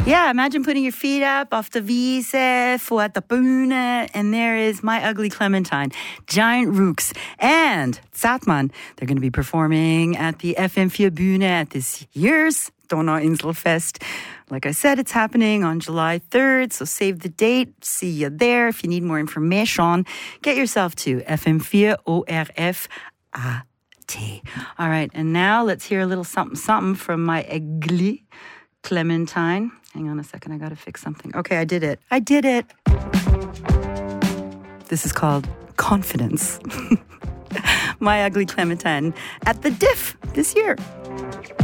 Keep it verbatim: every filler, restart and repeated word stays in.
Yeah, imagine putting your feet up off the Wiese, vor der Bühne, and there is My Ugly Clementine, Giant Rooks, and Zartmann. They're going to be performing at the F M four Bühne at this year's Donauinselfest. Like I said, it's happening on July third, so save the date. See you there. If you need more information, get yourself to F M four O R F A T. All right, and now let's hear a little something something from My Ugly Clementine. Hang on a second, I gotta fix something. Okay, I did it. I did it. This is called Confidence. My Ugly Clementine at the Diff this year.